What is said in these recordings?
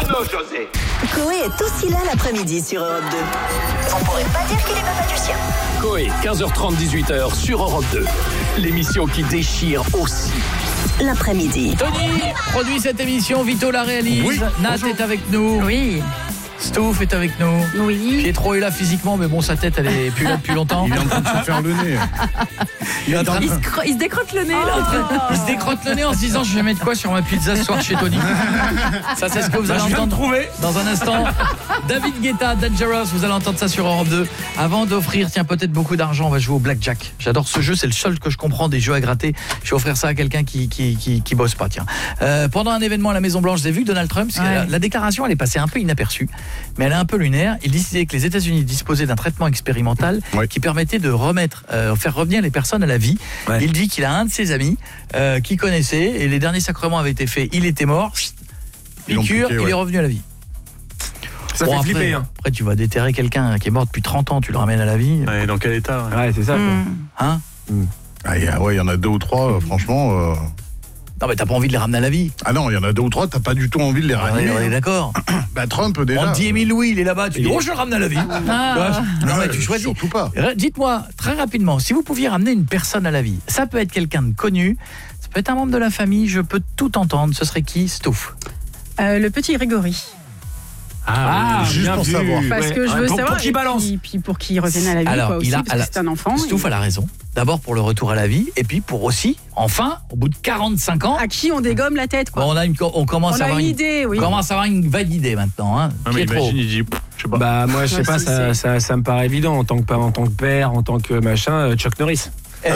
Renaud, José. Coé est aussi là l'après-midi sur Europe 2. On pourrait pas dire qu'il est papa du sien. Coé, 15h30, 18h sur Europe 2. L'émission qui déchire aussi. L'après-midi. Tony produit cette émission, Vito la réalise, Oui, Nat bonjour. est avec nous. Oui. Stouff est avec nous. Oui. Pietro est là physiquement, mais bon, sa tête, elle est plus là depuis longtemps. Il est en train de se faire le nez. Il est en train de- Il se décrotte le nez, là. Il se décrotte le nez en se disant je vais mettre quoi sur ma pizza ce soir chez Tony. Ça c'est ce que vous allez entendre dans un instant. David Guetta, Dangerous, vous allez entendre ça sur Europe 2. Avant d'offrir, tiens, peut-être beaucoup d'argent, on va jouer au blackjack. J'adore ce jeu, c'est le seul que je comprends des jeux à gratter. Je vais offrir ça à quelqu'un qui bosse pas, tiens. Pendant un événement à la Maison Blanche, vous avez vu Donald Trump, parce que la déclaration elle est passée un peu inaperçue, mais elle est un peu lunaire. Il disait que les États-Unis disposaient d'un traitement expérimental qui permettait de faire revenir les personnes à la vie. Ouais. Il dit qu'il a un de ses amis qui connaissait et les derniers sacrements avaient été faits. Il était mort, piqûre, il est revenu à la vie. Ça fait flipper. Après, tu vas déterrer quelqu'un qui est mort depuis 30 ans, tu le ramènes à la vie. Ouais, dans quel état? Ouais, c'est ça. Hein? Ouais, il y en a 2 ou 3, franchement. Non, mais t'as pas envie de les ramener à la vie. Ah non, il y en a 2 ou 3, t'as pas du tout envie de les ramener. On est d'accord. Bah, Trump, déjà. On dit Émile Louis, il est là-bas, tu dis, je le ramène à la vie. Non, mais tu choisis. Surtout pas. Dites-moi, très rapidement, si vous pouviez ramener une personne à la vie, ça peut être quelqu'un de connu, ça peut être un membre de la famille, je peux tout entendre, ce serait qui, Stouff? Le petit Grégory. Juste pour savoir. Parce que je veux savoir pour qu'il balance. Puis pour qu'il revienne à la vie. Alors, quoi, aussi, parce que c'est un enfant. Stouff a la raison. D'abord pour le retour à la vie, et puis pour aussi, enfin, au bout de 45 ans... À qui on dégomme la tête, quoi. On commence à avoir une idée, oui. On commence à avoir une vague idée maintenant. Hein. Non, mais imagine, il dit, je sais pas. Bah moi je sais pas, ça me paraît évident en tant que parent, en tant que père, en tant que machin, Chuck Norris.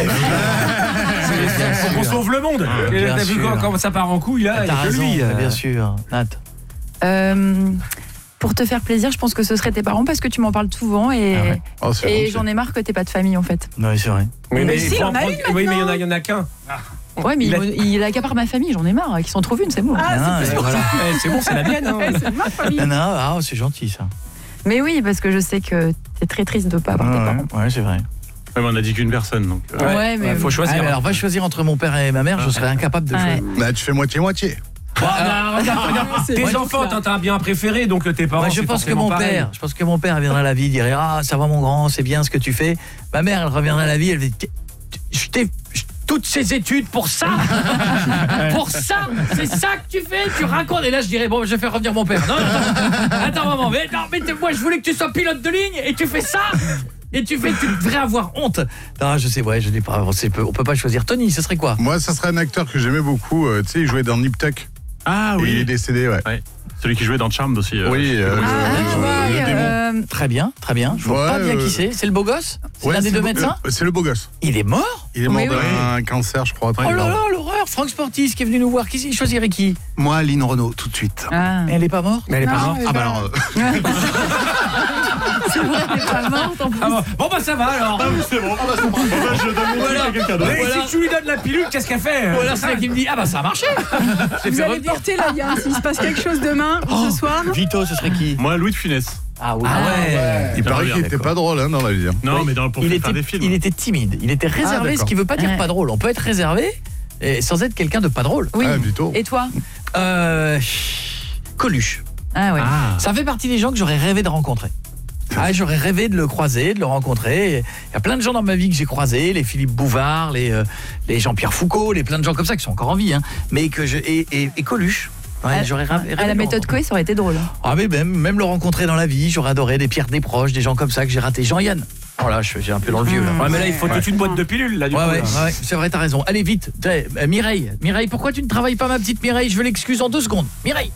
Faut qu'on sauve le monde. T'as vu quand ça part en couille là, il y a que lui. Bien sûr. Nat. Pour te faire plaisir, je pense que ce serait tes parents parce que tu m'en parles souvent et j'en ai marre que t'aies pas de famille en fait. Non, c'est vrai. Oui, mais si, il y en a une oui, mais il y en a qu'un. Ouais, mais il accapare ma famille, j'en ai marre, qu'ils s'en trouvent une, c'est bon. C'est bon, c'est la mienne. C'est ma famille. Non, c'est gentil ça. Mais oui, parce que je sais que t'es très triste de pas avoir tes parents. Ouais, c'est vrai. Ouais, mais on a dit qu'une personne, donc. Ouais, mais faut choisir. Alors, va choisir entre mon père et ma mère, je serais incapable de choisir. Bah, tu fais moitié-moitié. Regarde, tes enfants, t'as un bien préféré, donc tes parents. Je pense que mon père viendra à la vie, il dirait ça va mon grand, c'est bien ce que tu fais. Ma mère, elle reviendra à la vie, elle dit toutes ces études pour ça. Pour ça, c'est ça que tu fais, tu racontes. Et là je dirais je vais faire revenir mon père. Non, attends maman, mais moi je voulais que tu sois pilote de ligne et tu fais ça. Et tu devrais avoir honte. Non, je sais, je dis pas, on peut pas choisir. Tony, ce serait quoi? Moi, ça serait un acteur que j'aimais beaucoup. Tu sais, il jouait dans Nip Tuck. Ah oui. Et il est décédé, ouais. Celui qui jouait dans Charmed aussi. Oui, le démon. Très bien. Je vois pas bien qui c'est. C'est le beau gosse? C'est l'un des deux médecins? C'est le beau gosse. Il est mort? Il est mort d'un cancer, je crois. Oh là là, l'horreur. Franck Sportis qui est venu nous voir. Qui choisirait qui? Moi, Lynn Renaud, tout de suite. Elle est pas morte? Mais elle est pas morte. Ah bah alors... C'est vrai, elle est pas morte en plus. Bon bah ça va alors. C'est bon. Je donne mon truc à quelqu'un d'autre. Mais si tu lui donnes la pilule, qu'est-ce qu'elle fait? Ou alors c'est elle qui me dit ça a marché. Vous allez porter la lien s'il se passe quelque chose demain, ce soir. Vito, ce serait qui? Moi, Louis de Funès. Ah oui. Il paraît qu'il était pas drôle dans la vie. Non, mais pour faire des films. Il était timide, il était réservé, ce qui veut pas dire pas drôle. On peut être réservé sans être quelqu'un de pas drôle. Oui. Vito. Et toi? Coluche. Ah ouais. Ça fait partie des gens que j'aurais rêvé de rencontrer. J'aurais rêvé de le croiser, de le rencontrer. Il y a plein de gens dans ma vie que j'ai croisés, les Philippe Bouvard, les Jean-Pierre Foucault, plein de gens comme ça qui sont encore en vie, mais et Coluche. Ouais, j'aurais rêvé à la méthode Coé, ça aurait été drôle. Ah mais même le rencontrer dans la vie, j'aurais adoré des Pierre Desproges, des gens comme ça que j'ai raté. Jean-Yann. Voilà, j'ai un peu dans le vieux là. Ouais, mais là il faut toute une boîte de pilules là du coup. Ouais, c'est vrai, t'as raison. Allez vite. Mireille, pourquoi tu ne travailles pas, ma petite Mireille? Je veux l'excuse en 2 secondes. Mireille.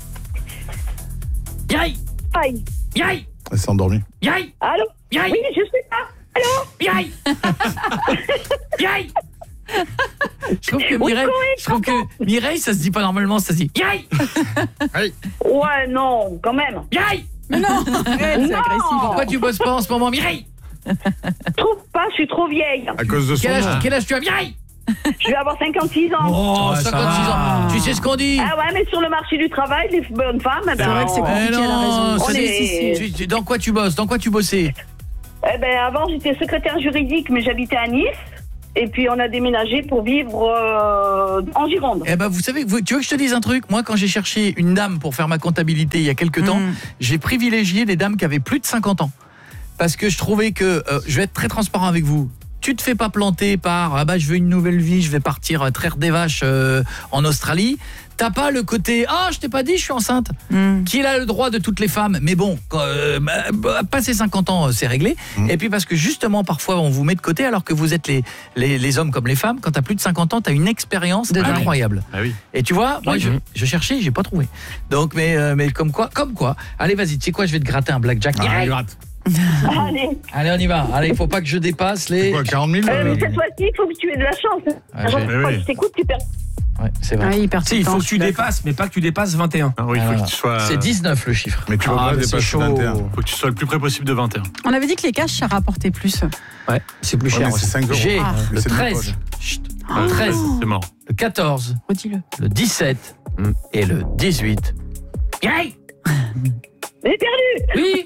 Aïe. Mireille. Elle s'est endormie. Mireille. Allô? Mireille. Oui, je suis là. Allô? Mireille. Mireille. Je trouve que Mireille, ça se dit pas normalement, ça se dit Mireille. Ouais, non, quand même. Mireille. Mais non, c'est agressif. Pourquoi tu bosses pas en ce moment, Mireille? Je trouve pas, je suis trop vieille. À cause de son nom. Quel âge tu as, Mireille? Je vais avoir 56 ans. Oh, 56 ans. Tu sais ce qu'on dit? Ah ouais, mais sur le marché du travail, les bonnes femmes, c'est vrai que c'est compliqué, elle a raison. Dans quoi tu bosses? Dans quoi tu bossais? Avant, j'étais secrétaire juridique, mais j'habitais à Nice. Et puis on a déménagé pour vivre en Gironde. Eh ben vous savez, tu veux que je te dise un truc? Moi quand j'ai cherché une dame pour faire ma comptabilité il y a quelques temps, j'ai privilégié des dames qui avaient plus de 50 ans. Parce que je trouvais que, je vais être très transparent avec vous, tu te fais pas planter par ah bah je veux une nouvelle vie, je vais partir traire des vaches en Australie. T'as pas le côté ah je t'ai pas dit je suis enceinte qu'il a le droit de toutes les femmes, mais bon passer 50 ans c'est réglé. Et puis parce que justement parfois on vous met de côté alors que vous êtes les hommes comme les femmes. Quand t'as plus de 50 ans t'as une expérience incroyable. Ah oui. Et tu vois moi je cherchais, j'ai pas trouvé. Donc mais comme quoi allez vas-y, tu sais quoi, je vais te gratter un blackjack. Gratte. Allez, on y va. Allez, il faut pas que je dépasse les... Quoi, 40 000 mais cette fois-ci, il faut que tu aies de la chance. Quand tu t'écoutes, tu perds. Ouais, c'est vrai. Il faut que tu dépasses, mais pas que tu dépasses 21. Ah oui, il faut que tu sois... C'est 19 le chiffre. Mais tu vas pas dépasser 21. Il faut que tu sois le plus près possible de 21. On avait dit que les cash, ça rapportait plus. Ouais, c'est plus cher. C'est 5 euros. J'ai le C'est de ma 13. poche. Chut. Le 13. C'est mort. Le 14. Redis-le. Le 17. Et le 18. Yay! J'ai perdu. Oui.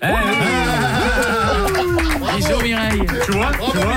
Bisous Mireille. Tu vois,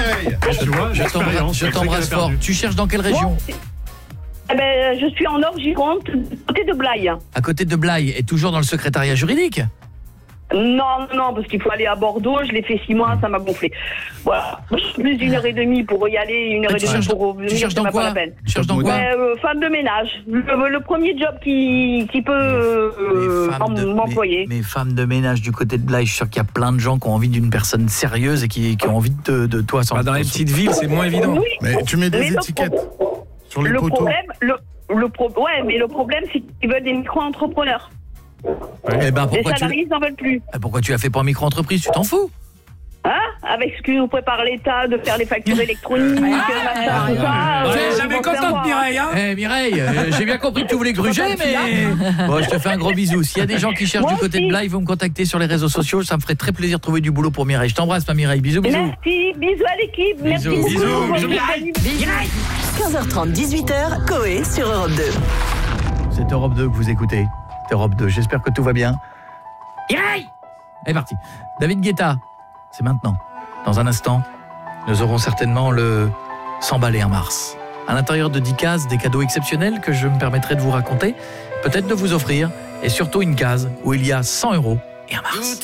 Je t'embrasse fort. Tu cherches dans quelle région? Eh ben, je suis en Nord Gironde, côté de Blaye. À côté de Blaye, et toujours dans le secrétariat juridique? Non, parce qu'il faut aller à Bordeaux. Je l'ai fait 6 mois, ça m'a gonflé. Voilà. Plus d'1h30 pour y aller, 1h30 pour revenir. Tu cherches dans quoi? Tu cherches dans quoi? Femme de ménage. Le premier job qui peut m'employer. Mais femme de ménage du côté de Blaye, je suis sûr qu'il y a plein de gens qui ont envie d'une personne sérieuse et qui ont envie de toi. Dans les petites villes, c'est moins évident. Oui, mais tu mets des étiquettes sur les poteaux. Mais le problème, c'est qu'ils veulent des micro-entrepreneurs. Eh ben, les salariés n'en veulent plus. Pourquoi tu as fait pour micro-entreprise? Tu t'en fous? Hein? Avec ce que nous prépare l'État de faire les factures électroniques, jamais contente Mireille hein. Mireille, j'ai bien compris que tu voulais gruger, mais bon, je te fais un gros bisou. S'il y a des gens qui cherchent du côté de Blaye, ils vont me contacter sur les réseaux sociaux. Ça me ferait très plaisir de trouver du boulot pour Mireille. Je t'embrasse ma Mireille, bisous. Merci, bisous à l'équipe. Merci bisous Mireille. 15h30, 18h, Coé sur Europe 2. C'est Europe 2 que vous écoutez. C'est Europe 2, j'espère que tout va bien. Mireille! Elle est partie. David Guetta, c'est maintenant. Dans un instant, nous aurons certainement le 100 balais en mars. À l'intérieur de 10 cases, des cadeaux exceptionnels que je me permettrai de vous raconter, peut-être de vous offrir, et surtout une case où il y a 100 € et un mars.